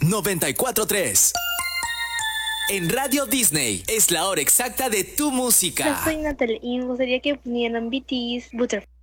94.3. En Radio Disney es la hora exacta de tu música. Hola, soy Natalie y me gustaría que pusieran BTS Butterfly.